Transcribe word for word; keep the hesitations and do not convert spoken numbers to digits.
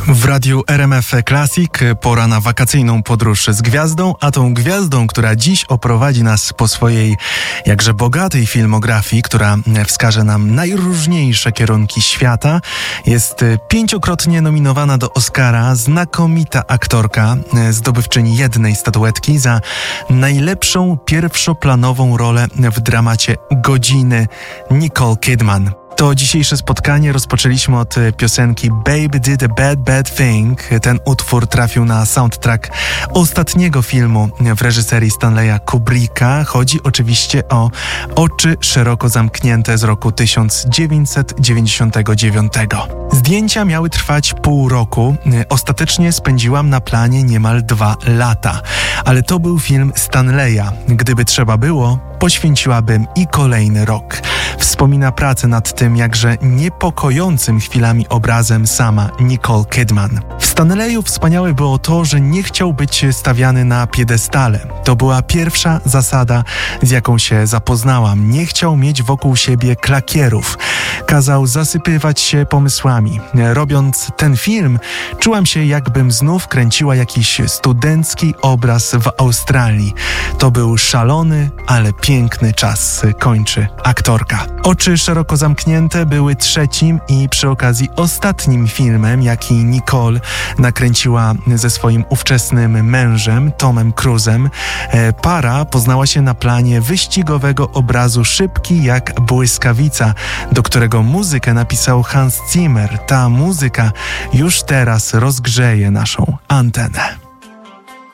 W radiu R M F Classic pora na wakacyjną podróż z gwiazdą, a tą gwiazdą, która dziś oprowadzi nas po swojej jakże bogatej filmografii, która wskaże nam najróżniejsze kierunki świata, jest pięciokrotnie nominowana do Oscara, znakomita aktorka, zdobywczyni jednej statuetki za najlepszą pierwszoplanową rolę w dramacie Godziny, Nicole Kidman. To dzisiejsze spotkanie rozpoczęliśmy od piosenki Baby Did a Bad Bad Thing. Ten utwór trafił na soundtrack ostatniego filmu w reżyserii Stanleya Kubricka. Chodzi oczywiście o Oczy szeroko zamknięte z roku tysiąc dziewięćset dziewięćdziesiątego dziewiątego. Zdjęcia miały trwać pół roku. Ostatecznie spędziłam na planie niemal dwa lata. Ale to był film Stanleya. Gdyby trzeba było, poświęciłabym i kolejny rok. Wspomina pracę nad tym jakże niepokojącym chwilami obrazem sama Nicole Kidman. W Stanleyu wspaniałe było to, że nie chciał być stawiany na piedestale. To była pierwsza zasada, z jaką się zapoznałam. Nie chciał mieć wokół siebie klakierów. Kazał zasypywać się pomysłami. Robiąc ten film, czułam się, jakbym znów kręciła jakiś studencki obraz w Australii. To był szalony, ale piękny czas, kończy aktorka. Oczy szeroko zamknięte były trzecim i przy okazji ostatnim filmem, jaki Nicole nakręciła ze swoim ówczesnym mężem, Tomem Cruise'em. Para poznała się na planie wyścigowego obrazu Szybki jak błyskawica, do którego muzykę napisał Hans Zimmer. Ta muzyka już teraz rozgrzeje naszą antenę.